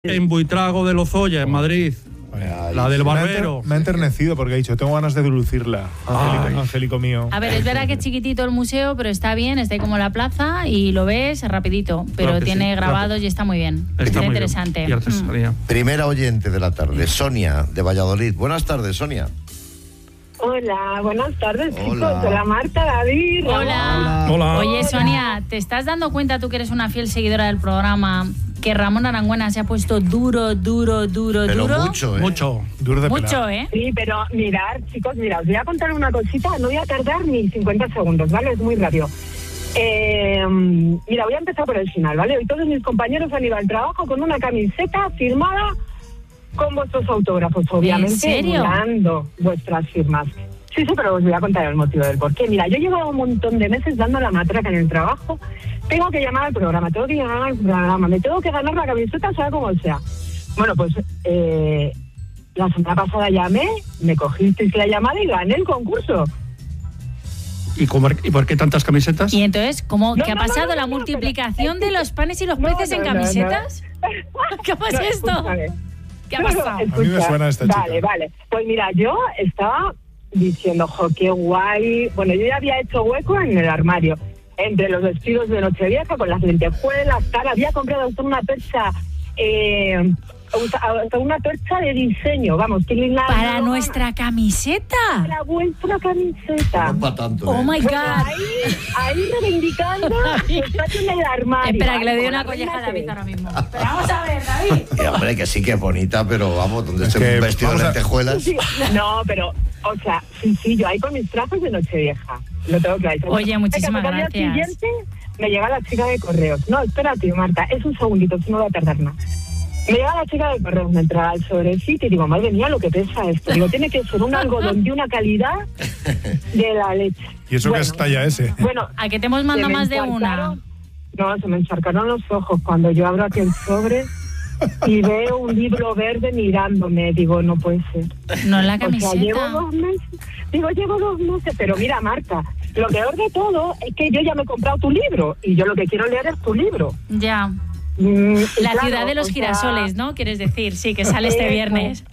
En Buitrago de Lozoya, en Madrid. La del barbero. Me ha enternecido porque ha dicho, tengo ganas de lucirla, Angélico mío. A ver, es verdad que es chiquitito el museo, pero está bien, está ahí como la plaza y lo ves rapidito, pero Claro que tiene sí, grabados y está muy bien. Está interesante. Y artesanía. Primera oyente de la tarde, Sonia, de Valladolid. Buenas tardes, Sonia. Hola, buenas tardes, Hola. chicos. Hola, Marta, David. Hola. Hola. Oye, Sonia, ¿te estás dando cuenta tú que eres una fiel seguidora del programa que Ramón Arangüena se ha puesto duro? Pero mucho, ¿eh? Mucho. Duro de Mucho, pelar. ¿eh? Sí, pero mirad, chicos, mirad, os voy a contar una cosita, no voy a tardar ni 50 segundos, ¿vale? Es muy rápido. Mira, voy a empezar por el final, ¿vale? Hoy todos mis compañeros han ido al trabajo con una camiseta firmada con vuestros autógrafos, obviamente, ¿En serio? emulando vuestras firmas. Sí, pero os voy a contar el motivo del porqué. Mira, yo llevo un montón de meses dando la matraca en el trabajo. Tengo que llamar al programa, me tengo que ganar la camiseta, sea como sea. Bueno, pues la semana pasada llamé, me cogisteis la llamada y gané el concurso. ¿Y por qué tantas camisetas? Y entonces, ¿qué ha No, pasado? no, ¿La no, multiplicación pero- de los panes y los No, peces en no, camisetas? ¿Cómo es No, esto? escúchame. ¿Qué ha pasado? A mí me suena esta chica. Vale. Pues mira, yo estaba diciendo, jo, qué guay. Bueno, yo ya había hecho hueco en el armario. Entre los vestidos de Nochevieja, con las lentejuelas, tal. Había comprado hasta una percha, hasta una percha de diseño. Vamos, que Para nuestra camiseta. Para vuestra camiseta. No para tanto, Oh ¿eh? my Bueno, God. ahí reivindicando su espacio en el armario. Espera, que le doy Vamos, una colleja a David imagínate. ahora mismo. Pero vamos a ver, David. Y, hombre, que sí que es bonita, pero vamos, donde Es esté que un vestido de vamos a- lentejuelas. Sí, no, pero, o sea, sí, yo ahí con mis trazos de Nochevieja. Lo tengo claro. Oye, muchísimas Al día gracias. siguiente me llega la chica de correos. No, espérate, Marta, es un segundito, si no va a tardar más. Me llega la chica de correos, me entra al sobrecito y digo, madre mía, lo que pesa esto. Digo, tiene que ser un algodón de una calidad de la leche. ¿Y eso que es talla S? Bueno, ¿A que te hemos mandado se me más de una? encharcaron- No, se me encharcaron los ojos cuando yo abro aquel sobre y veo un libro verde mirándome. Digo, no puede ser. No en la O sea, camiseta. llevo 2 meses. Llevo 2 meses, pero mira, Marta, lo peor de todo es que yo ya me he comprado tu libro y yo lo que quiero leer es tu libro. Ya. Y La claro, ciudad de los o sea, girasoles, ¿no? Quieres decir, sí, que sale este Eso. viernes.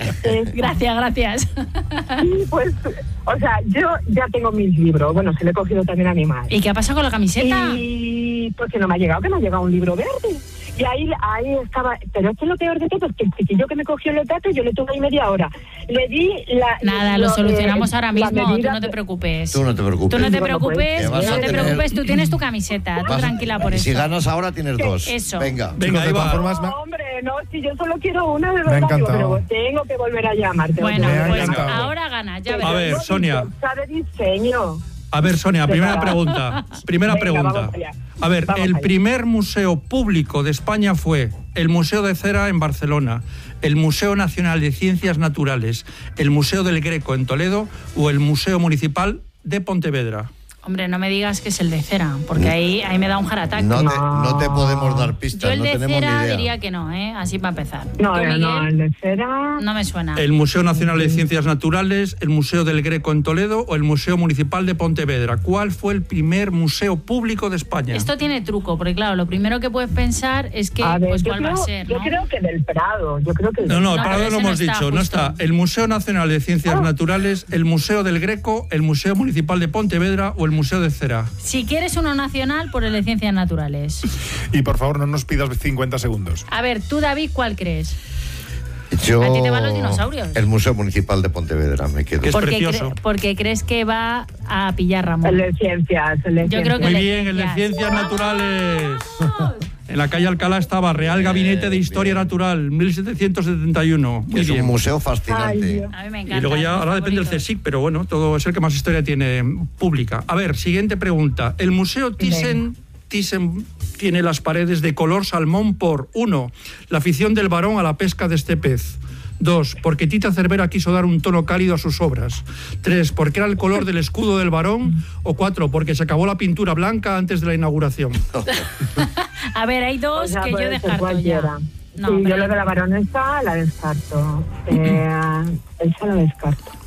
Gracias. Sí, pues, o sea, yo ya tengo mis libros. Bueno, se lo he cogido también a mi madre. ¿Y qué ha pasado con la camiseta? Y pues que no me ha llegado un libro verde. Y ahí estaba, pero esto es lo peor de todo, es que el chiquillo que me cogió el dato, yo le tuve ahí media hora. Le di la... Nada, lo solucionamos ahora la mismo, tú medida no te preocupes. Tú no te preocupes. Tú no te Bueno, pues, preocupes, que vas no a te tener- preocupes, tú tienes tu camiseta, tú Vas- tranquila por y eso. si ganas ahora, tienes 2. Eso. Venga. Venga, ahí de todas va. formas, No, hombre, no, si yo solo quiero una, de verdad, encantado. digo, pero tengo que volver a llamarte. Bueno, Me ha pues encantado. ahora gana, ya A verás. ver, Sonia. De diseño. A ver, Sonia, primera Venga. pregunta. Venga, vamos allá. A ver, Vamos el allá. primer museo público de España fue el Museo de Cera en Barcelona, el Museo Nacional de Ciencias Naturales, el Museo del Greco en Toledo o el Museo Municipal de Pontevedra. Hombre, no me digas que es el de cera, porque ahí me da un heart attack. No te podemos dar Yo pistas, el no de tenemos cera ni idea. diría que no, ¿eh? Así para empezar. No, ¿Tú, Miguel? no, el de cera. No me suena. El Museo Nacional de Ciencias Naturales, el Museo del Greco en Toledo o el Museo Municipal de Pontevedra. ¿Cuál fue el primer museo público de España? Esto tiene truco, porque claro, lo primero que puedes pensar es que, A ver, pues, yo ¿cuál va a creo, ser, yo no? creo que del Prado. Yo creo que No, el No, Prado pero lo ese hemos no está, dicho, no justo. está. El Museo Nacional de Ciencias Naturales, el Museo del Greco, el Museo Municipal de Pontevedra o el Museo de Cera. Si quieres uno nacional, por el de Ciencias Naturales. Y por favor, no nos pidas 50 segundos. A ver, tú, David, ¿cuál crees? Yo... ¿A ti te van los dinosaurios? El Museo Municipal de Pontevedra, me quedo. Que es precioso. Porque crees que va a pillar Ramón. el de ciencias. Yo creo que Muy el de bien, el de Ciencias Naturales. En la calle Alcalá estaba Real Gabinete de Historia Natural, 1771. Muy Es un bien. museo Ay, fascinante. Dios. A mí me encanta. Y luego ya, es ahora depende del favorito. CSIC, pero bueno, todo es el que más historia tiene pública. A ver, siguiente pregunta. El Museo Thyssen tiene las paredes de color salmón por 1. La afición del varón a la pesca de este pez. 2. Porque Tita Cervera quiso dar un tono cálido a sus obras. 3. Porque era el color del escudo del varón. O 4. Porque se acabó la pintura blanca antes de la inauguración. A ver, hay dos O sea, que yo puede ser descarto cualquiera. ya. Sí, yo lo de la baronesa la descarto. Esa la descarto.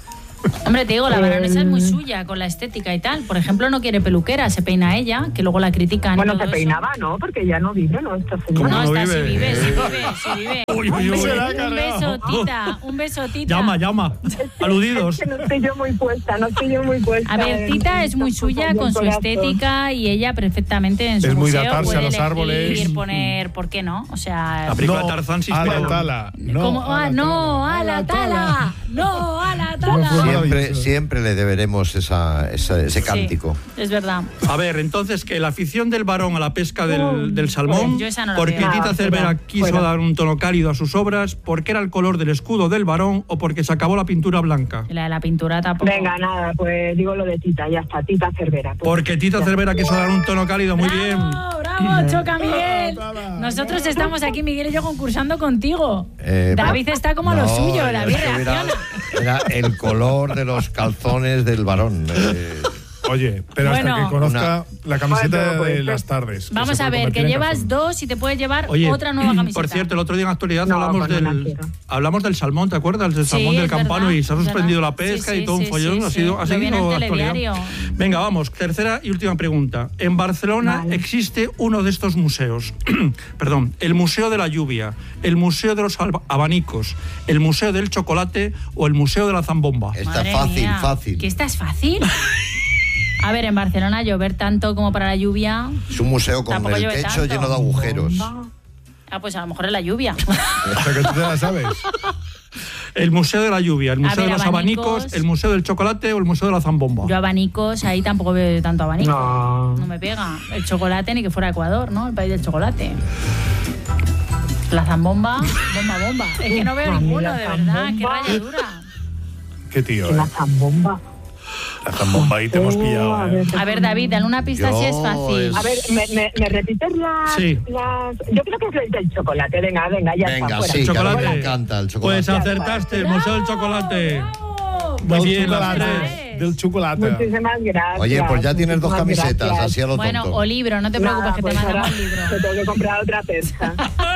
Hombre, te digo, la baronesa es muy suya con la estética y tal. Por ejemplo, no quiere peluquera, se peina ella, que luego la critican. Bueno, todo se peinaba, ¿no? Porque ya no vive, ¿no? Esta ¿Cómo señora. No, no está, vive? sí vive. Uy, uy, uy. Un beso, Tita. Llama. Aludidos. Es que no estoy yo muy puesta. A ver, Tita es muy suya con su estética y ella perfectamente en su Es muy de museo atarse puede a los elegir, árboles. poner, ¿por qué no? O sea, La película de Tarzán sí a inspiró. la tala. no, a la tala. No, a la tala. Siempre le deberemos ese cántico. Sí, es verdad. A ver, entonces, que la afición del varón a la pesca del salmón, Yo esa no la porque veo. Tita Cervera quiso fuera. dar un tono cálido a sus obras, porque era el color del escudo del varón o porque se acabó la pintura blanca. Y la de la pintura tampoco. Venga, nada, pues digo lo de Tita, ya está, Tita Cervera. Pues. Porque Tita Cervera quiso dar un tono cálido, muy bien. ¡Bravo, Choca Miguel! Nosotros estamos aquí, Miguel y yo, concursando contigo. David está como a lo suyo, David reacciona. Era el color de los calzones del varón. Oye, pero hasta Bueno. que conozca la camiseta Bueno, de las tardes. Vamos se a puede ver, que convertir en llevas calzón. 2 y te puedes llevar Oye, otra nueva camiseta. por cierto, el otro día en Actualidad No, hablamos con una del quiero. salmón, ¿te acuerdas? Del Sí, salmón del es campano verdad, y se ha es suspendido verdad. la pesca Sí, y todo un sí, follón. sí, Ha sido Lo vi en el actualidad. telediario. Venga, vamos, tercera y última pregunta. En Barcelona existe uno de estos museos. Perdón, el Museo de la Lluvia, el Museo de los Abanicos, el Museo del Chocolate o el Museo de la Zambomba. Está Madre fácil, mía. fácil. ¿Que esta es fácil? A ver, en Barcelona llover tanto como para la lluvia. Es un museo con Tampoco el llueve techo tanto. lleno de agujeros. Ah, pues a lo mejor es la lluvia. O sea, que tú te la sabes. El Museo de la Lluvia, el Museo ver, de los abanicos. Abanicos, el Museo del Chocolate o el Museo de la Zambomba. Yo abanicos, ahí tampoco veo tanto abanico. No. No me pega. El chocolate ni que fuera Ecuador, ¿no? El país del chocolate. La zambomba, bomba. Es que no veo A mí ninguno, la de verdad. Qué zambomba. rayadura. Qué tío, Una zambomba. La zambomba ahí te hemos pillado, a ver, A ver, David, dale una pista si es fácil. A ver, ¿me repites Sí. las...? Yo creo que es el chocolate. Venga, ya Venga, está, fuera. sí, que a mí Chocolate. me encanta el chocolate. Pues acertaste, el Museo del Chocolate. Muy bien, las tres. Del chocolate. Muchísimas gracias. Oye, pues ya tienes dos muchísimas camisetas, gracias. así a lo Bueno, tonto. o libro, no te preocupes, Nada, que pues te mandamos ahora el libro. te tengo que comprar otra persa.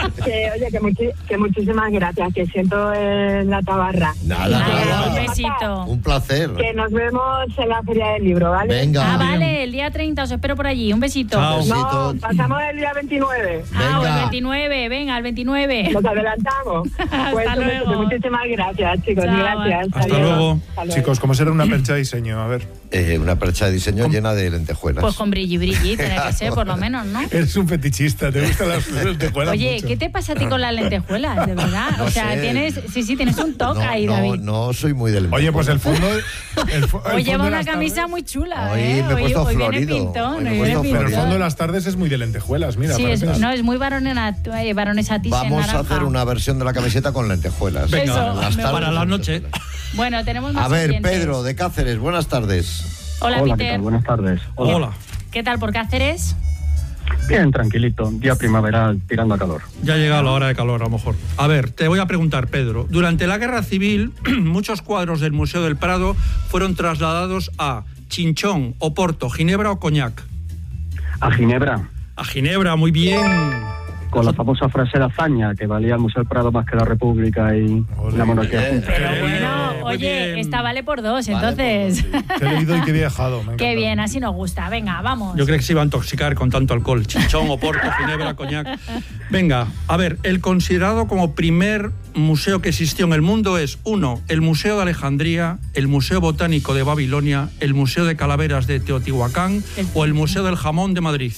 que muchísimas gracias, que siento la tabarra. Nada, Nada, nada. un besito. Un placer. Que nos vemos en la Feria del Libro, ¿vale? Venga. Ah, vale, el día 30 os espero por allí. Un besito. Chao. No, Besito. pasamos el día 29. Ah, o el Venga. 29, venga, el 29. Nos adelantamos. Hasta Pues, luego. muchísimas gracias, chicos. Chao. Gracias. Hasta luego. Chicos, ¿cómo será una percha de diseño? A ver. Una percha de diseño llena de lentejuelas. Pues con brilli, tiene que ser, por lo menos, ¿no? Eres un fetichista, te gustan las lentejuelas Oye, mucho. ¿qué te pasa a ti con las lentejuelas, de verdad? No o sea, sé. tienes un toque ahí, David. no soy muy del Oye, pues el fondo... Hoy lleva de una las camisa tardes- muy chula, Hoy ¿eh? me he puesto hoy viene florido. pintón, Hoy me he hoy viene puesto Pero el pintón. fondo de las tardes es muy de lentejuelas, mira. Sí, parece- es muy baronesa Thyssen Vamos naranja. a hacer una versión de la camiseta con lentejuelas. Venga, Eso, Las me tardes para la con noche. lentejuelas. Bueno, tenemos más A ver, oyentes. Pedro, de Cáceres, buenas tardes. Hola, Hola, ¿qué Peter. tal? Buenas tardes. Hola. ¿Qué tal por Cáceres? Bien, tranquilito. Día primaveral tirando a calor. Ya ha llegado la hora de calor, a lo mejor. A ver, te voy a preguntar, Pedro. Durante la Guerra Civil, muchos cuadros del Museo del Prado fueron trasladados a Chinchón, Oporto, Ginebra o Coñac. A Ginebra, A Ginebra, muy bien. con la famosa frase de hazaña que valía el Museo del Prado más que la República y Ole. la monarquía juntos. Pero Muy bueno, bien, muy oye, bien. esta vale por 2, Vale, entonces. Te he leído y te he viajado. me ha Qué encantado. bien, así nos gusta. Venga, vamos. Yo creo que se iba a intoxicar con tanto alcohol. Chinchón, Oporto, Ginebra, Coñac. Venga, a ver, el considerado como primer museo que existió en el mundo es 1. El Museo de Alejandría, el Museo Botánico de Babilonia, el Museo de Calaveras de Teotihuacán o el Museo del Jamón de Madrid.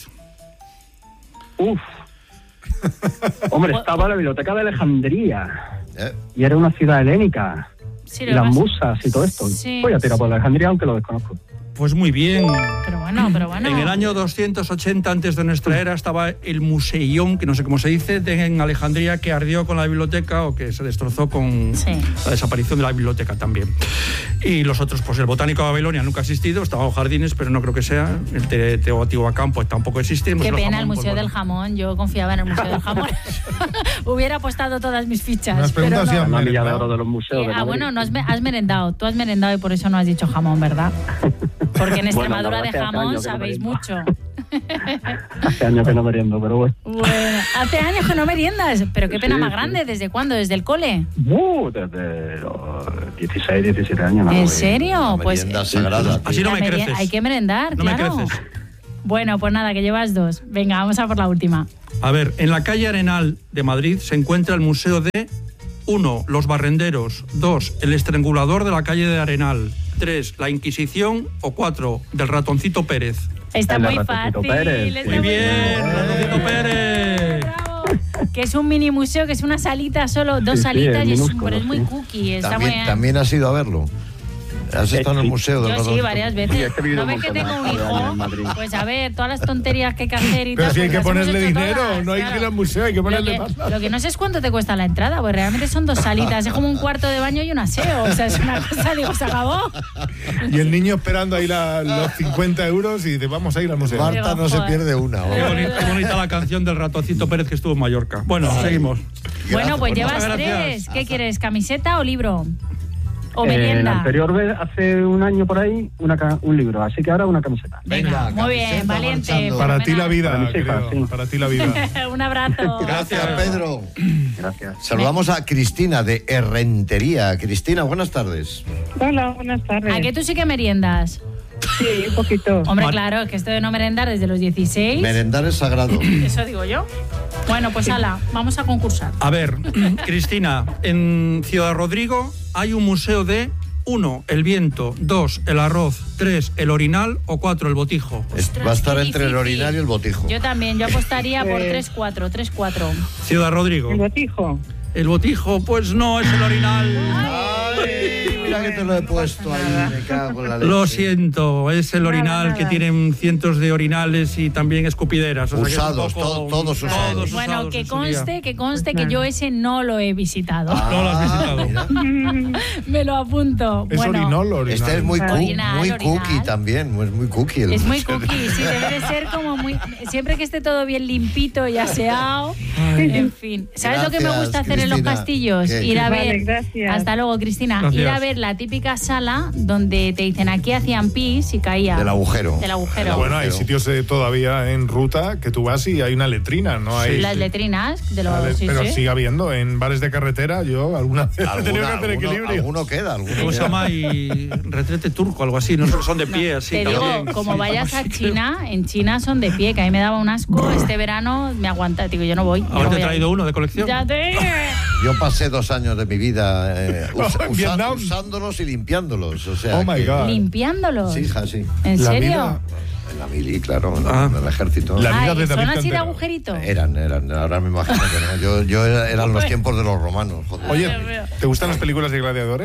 Uf. Hombre, estaba la biblioteca de Alejandría ¿Eh? y era una ciudad helénica. Sí, Y lo las que pasa- musas y todo esto. Sí. Voy a tirar por Alejandría, aunque lo desconozco. Pues muy bien. Pero bueno. En el año 280 antes de nuestra era estaba el Museión, que no sé cómo se dice, en Alejandría, que ardió con la biblioteca o que se destrozó con Sí. la desaparición de la biblioteca también. Y los otros, pues el Botánico de Babilonia nunca ha existido, estaba en Jardines, pero no creo que sea. El Teotihuacán pues tampoco existe. Qué pena el Museo Museo del Jamón. Yo confiaba en el Museo del Jamón. Hubiera apostado todas mis fichas. Me has pero preguntado si no. han La milla de merendado. oro de los museos. de Madrid. Bueno, no has merendado. Tú has merendado y por eso no has dicho jamón, ¿verdad? Porque en Bueno, Extremadura la de verdad que hace jamón años que no sabéis meriendo. mucho. Hace años que no meriendo, pero bueno. Bueno, hace años que no meriendas, pero qué pena Sí, más sí. grande. ¿Desde cuándo? ¿Desde el cole? Desde los 16, 17 años. ¿no? ¿En serio? Una Pues merienda sagrada. Así no la me creces. hay que merendar, No me claro. creces. Bueno, pues nada, que llevas 2. Venga, vamos a por la última. A ver, en la calle Arenal de Madrid se encuentra el museo de 1. Los barrenderos. 2. El estrangulador de la calle de Arenal. 3. La Inquisición. O 4. Del ratoncito Pérez. Está El muy ratoncito fácil. Pérez. está Muy bien, fácil. ratoncito Pérez. Bravo. Que es un mini museo, que es una salita solo, 2 Sí, salitas, es y minúsculo, pero es muy sí. cookie. Está muy También has ido a verlo. ¿Has estado en el sí. museo del Yo sí, ratoncito? varias Sí, veces. es que he vivido ¿No ves un que montón tengo un de años en Madrid. hijo? Pues a ver, todas las tonterías que hay que hacer y Pero tal. si hay pues que las hemos ponerle hecho dinero, todas, no hay que ir al museo, hay que ponerle pasta. Lo que no sé es cuánto te cuesta la entrada, pues realmente son 2 salitas, es como un cuarto de baño y un aseo. O sea, es una cosa, digo, se acabó. Y el niño esperando ahí los 50 euros y dice, vamos a ir al museo. Marta no se Joder. pierde una. Qué bonita la canción del ratoncito Pérez que estuvo en Mallorca. Bueno, seguimos. Bueno, pues Gracias. llevas Muchas 3. gracias. ¿Qué quieres, camiseta o libro? ¿O En la merienda? anterior vez, hace un año por ahí, un libro. Así que ahora una camiseta. Venga, Venga, muy bien, camiseta valiente. marchando. Para ti la vida, Para mis hijas, querido, sí. para ti la vida. Un abrazo. Gracias, Pedro. Gracias. Saludamos a Cristina de Herrentería. Cristina, buenas tardes. Hola, buenas tardes. ¿A qué tú sí que meriendas? Sí, un poquito. Hombre, claro, que esto de no merendar desde los 16, Merendar es sagrado. eso digo yo. Bueno, pues ala, vamos a concursar. A ver, Cristina, en Ciudad Rodrigo hay un museo de 1. El viento. 2. El arroz. 3. El orinal. O 4. El botijo. Ostras, Va a estar qué entre el difícil. orinal y el botijo. Yo también, yo apostaría por 3-4, 3-4. Ciudad Rodrigo. El botijo. El botijo, pues no, es el orinal. Ay, mira que te lo he puesto ahí, me cago en la leche. Lo siento, es el orinal nada. que tienen cientos de orinales y también escupideras. O sea que es un Usados, poco- todos usados. Bueno, que en su día. conste que yo ese no lo he visitado. No lo has visitado. Mira. Me lo apunto. ¿Es bueno, orinol o orinal? Este es muy, Orinal, muy orinal. cookie también, es muy cookie. El es muy museo. cookie, sí, debe de ser como muy... Siempre que esté todo bien limpito y aseado, en fin. ¿Sabes lo que me Gracias, gusta hacer en los Cristina. castillos? ¿Qué? Ir a Vale, ver... gracias. Hasta luego, Cristina. Gracias. Ir a ver la típica sala donde te dicen aquí hacían pis y caía. Del agujero. Del agujero. Bueno, hay sitios todavía en ruta que tú vas y hay una letrina, ¿no? Hay, Las letrinas de los... Vale, sí, pero sí. sigue habiendo en bares de carretera. Yo alguna vez he tenido que hacer equilibrio. Alguno queda, alguno ¿Cómo se queda. llama? Y retrete turco, algo así. No sé, son de pie, así. Te digo, también. como Sí, vayas a sí, China, en China son de pie, que a mí me daba un asco. Este verano me aguanta. Digo, yo no voy. yo no Ahora te voy he a traído ir. uno de colección. Ya te... Yo pasé 2 años de mi vida En Vietnam. usándolos y limpiándolos. O sea, Oh my que- God. Limpiándolos. Sí, hija, sí. ¿En La serio? vida- En la mili, claro, Ah. en el ejército. La vida Ay, de David ¿son así de Cantero. agujerito? Eran, ahora me imagino que no. Yo eran los tiempos de los romanos. Joder. Oye, Dios mío. ¿te gustan las películas de gladiadores?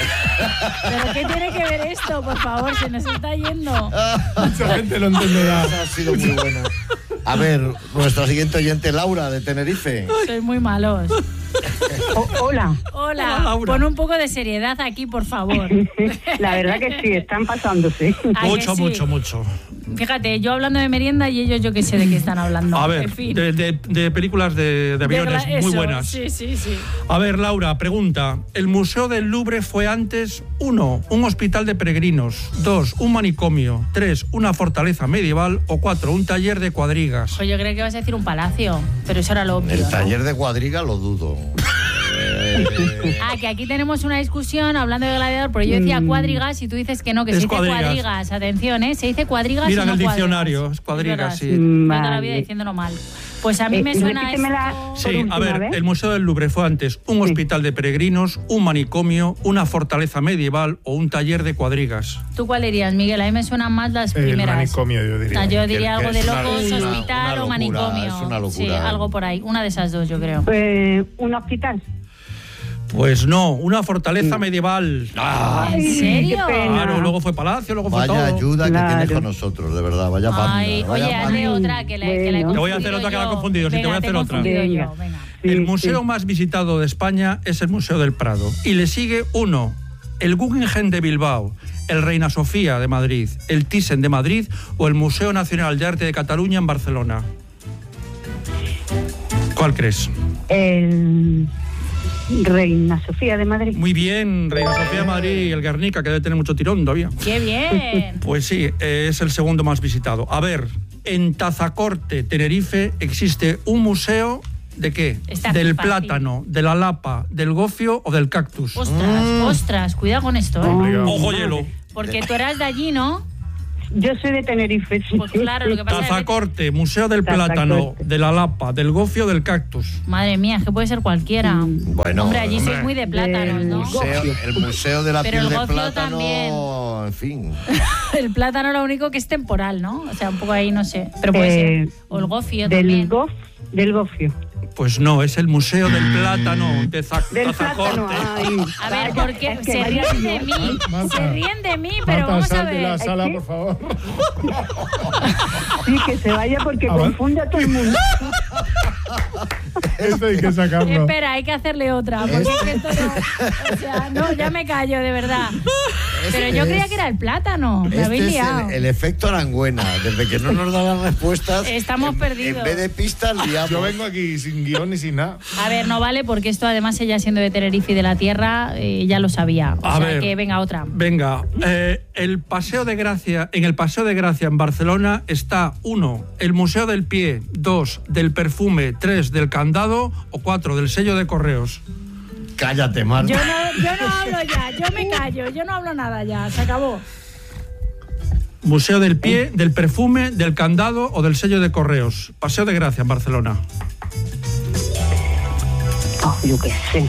¿Pero qué tiene que ver esto? Por favor, se nos está yendo. Mucha gente lo entenderá. Esa ha sido muy buena. A ver, nuestra siguiente oyente, Laura, de Tenerife. Sois muy malos. Hola. Hola, Hola, Laura. pon un poco de seriedad aquí, por favor. La verdad que sí, están pasándose. ¿A que Mucho, sí? mucho. Fíjate, yo hablando de merienda y ellos yo que sé de qué están hablando. A ver, En fin. de películas de aviones muy Eso, buenas. Sí, sí, sí. A ver, Laura, pregunta. ¿El Museo del Louvre fue antes 1. Un hospital de peregrinos, 2. Un manicomio, 3. Una fortaleza medieval o 4. Un taller de cuadrigas? Pues yo creo que vas a decir un palacio, pero eso era lo obvio, El ¿no? taller de cuadriga lo dudo. Ah, que aquí tenemos una discusión hablando de gladiador, pero yo decía cuadrigas y tú dices que no, que Es se dice cuadrigas. cuadrigas. Atención, ¿eh? Se dice cuadrigas Mira y en no el cuadrigas. diccionario, es cuadrigas, verdad. sí. Yo toda la Vale. vida diciéndolo mal. Pues a mí me suena repítemela. esto... Sí, última a ver, vez. el Museo del Louvre fue antes un hospital de peregrinos, un manicomio, una fortaleza medieval o un taller de cuadrigas. ¿Tú cuál dirías, Miguel? A mí me suenan más las El primeras. manicomio, yo diría. Ah, yo diría Que algo de es una- locos, es una- hospital una o locura, manicomio. es una locura. Sí, algo por ahí. Una de esas dos, yo creo. Un hospital. Pues no, una fortaleza medieval. ¿En serio? qué pena. Claro, luego fue palacio, luego fue Vaya todo. ayuda que Claro. tienes con nosotros, de verdad. Vaya banda. Ay, vaya oye, hazle banda. otra que la he Bueno. Te voy a hacer confundido otra que la he yo. confundido, sí, te Venga, voy a hacer he otra. confundido Venga. yo, venga. El Sí, museo sí. más visitado de España es el Museo del Prado. Y le sigue 1. El Guggenheim de Bilbao, el Reina Sofía de Madrid, el Thyssen de Madrid o el Museo Nacional de Arte de Cataluña en Barcelona. ¿Cuál crees? El Reina Sofía de Madrid. Muy bien, Reina Sofía de Madrid y el Guernica, que debe tener mucho tirón todavía. ¡Qué bien! Pues sí, es el segundo más visitado. A ver, en Tazacorte, Tenerife, existe un museo ¿de qué? Del plátano, de la lapa, del gofio o del cactus. Ostras, cuidado con esto, ¿eh? Ojo hielo. Porque tú eras de allí, ¿no? Yo soy de Tenerife, sí. Pues claro, lo que pasa Tazacorte, Museo del Plátano, de la lapa, del gofio, del cactus. Madre mía, es que puede ser cualquiera. Bueno, hombre, allí sois muy de plátanos, ¿no? El museo de la Pero piel de el gofio plátano, también. en fin. El plátano lo único que es temporal, ¿no? O sea, un poco ahí, no sé. Pero puede ser. O el gofio también. Del gofio. Pues no, es el Museo del Plátano de Tazacorte. A ver, porque se ríen de mí. Se ríen de mí, pero vamos a ver. de la sala, por favor. Sí, que se vaya porque confunde a todo el mundo. Esto hay que sacarlo. Espera, hay que hacerle otra. Porque es que esto no. O sea, no, ya me callo, de verdad. Pero yo creía que era el plátano. Me habéis liado. Es el efecto Arangüena. Desde que no nos dan las respuestas, estamos perdidos. En vez de pistas, liamos. Yo vengo aquí sin guión ni sin nada. A ver, no vale, porque esto además ella siendo de Tenerife y de la tierra, ya lo sabía. O sea, que venga otra. Venga, el Paseo de Gracia, en el Paseo de Gracia en Barcelona está 1, el Museo del Pie, 2, del perfume, 3, del candado o 4, del sello de correos. Cállate, Marta. Yo no hablo ya, yo me callo, yo no hablo nada ya, se acabó. Museo del Pie, del perfume, del candado o del sello de correos. Paseo de Gracia en Barcelona. Oh, yo qué sé.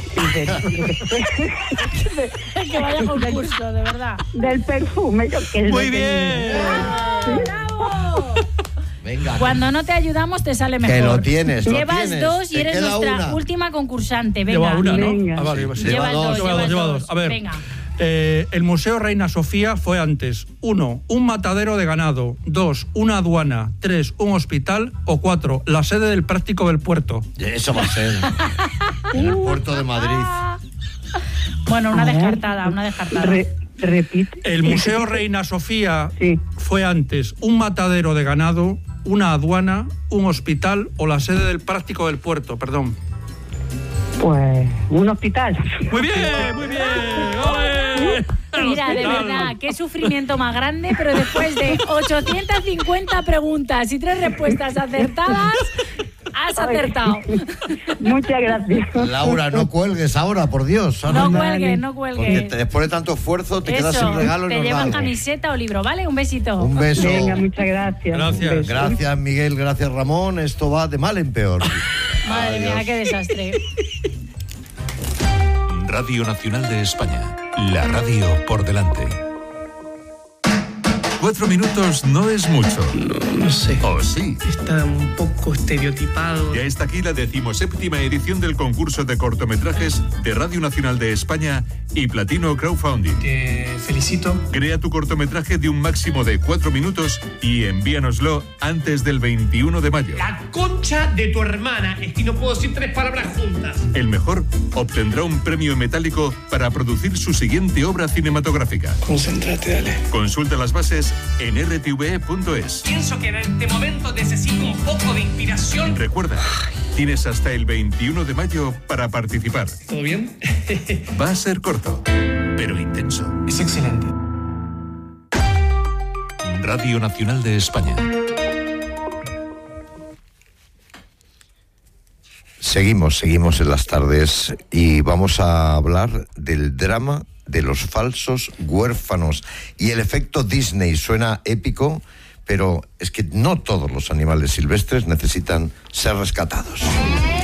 Que vaya concurso, de verdad. Del perfume, yo qué sé. Muy bien. ¡Bravo! Venga. Cuando no te ayudamos te sale mejor. Que lo tienes, Llevas lo tienes. 2 y Te eres queda nuestra una. última concursante. Venga. Lleva una, ¿no? Venga. Ah, vale, sí. Lleva dos. A ver, Venga. el Museo Reina Sofía fue antes 1, un matadero de ganado, 2, una aduana, 3, un hospital o 4, la sede del práctico del puerto. Eso va a ser. En el puerto de Madrid. Bueno, una descartada. Repite. El Museo Reina Sofía Sí. fue antes un matadero de ganado, una aduana, un hospital o la sede del práctico del puerto, perdón. Pues un hospital. Muy bien, muy bien. ¡Ole! Mira, de verdad, qué sufrimiento más grande, pero después de 850 preguntas y 3 respuestas acertadas, has acertado. Muchas gracias. Laura, no cuelgues ahora, por Dios. No Ahora cuelgues. Porque después de tanto esfuerzo te quedas sin regalo y te nos llevan dan. camiseta o libro, ¿vale? Un besito. Un beso. Venga, muchas gracias. Gracias. Un beso. Gracias, Miguel. Gracias, Ramón. Esto va de mal en peor. Madre mía, qué desastre. Radio Nacional de España. La radio por delante. 4 minutos no es mucho. No sé. ¿O sí? Está un poco estereotipado. Ya está aquí la 17ª edición del concurso de cortometrajes de Radio Nacional de España y Platino Crowdfunding. Te felicito. Crea tu cortometraje de un máximo de 4 minutos y envíanoslo antes del 21 de mayo. La concha de tu hermana. Es que no puedo decir 3 palabras juntas. El mejor obtendrá un premio metálico para producir su siguiente obra cinematográfica. Concéntrate, dale. Consulta las bases en rtve.es. Pienso que en este momento necesito un poco de inspiración. Recuerda, tienes hasta el 21 de mayo para participar. ¿Todo bien? Va a ser corto, pero intenso. Es excelente. Radio Nacional de España. Seguimos en las tardes y vamos a hablar del drama de los falsos huérfanos y el efecto Disney. Suena épico, pero es que no todos los animales silvestres necesitan ser rescatados.